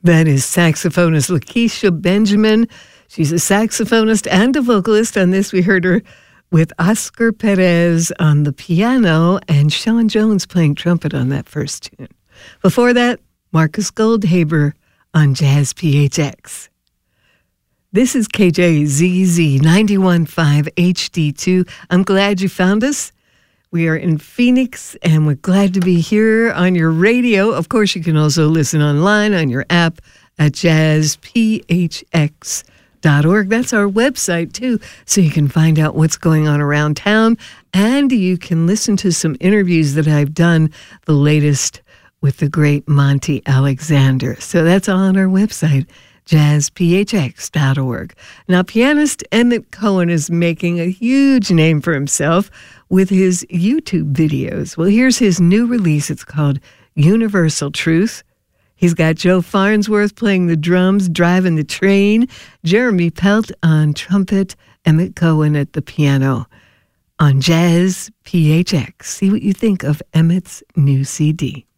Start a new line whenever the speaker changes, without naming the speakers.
That is saxophonist Lakeisha Benjamin. She's a saxophonist and a vocalist. On this, we heard her with Oscar Perez on the piano and Sean Jones playing trumpet on that first tune. Before that, Marcus Goldhaber on Jazz PHX. This is KJZZ 91.5 HD2. I'm glad you found us. We are in Phoenix, and we're glad to be here on your radio. Of course, you can also listen online on your app at jazzphx.org. That's our website, too, so you can find out what's going on around town, and you can listen to some interviews that I've done, the latest with the great Monty Alexander. So that's all on our website, jazzphx.org. Now, pianist Emmett Cohen is making a huge name for himself with his YouTube videos. Well, here's his new release. It's called Universal Truth. He's got Joe Farnsworth playing the drums, driving the train, Jeremy Pelt on trumpet, Emmett Cohen at the piano on Jazz PHX. See what you think of Emmett's new CD.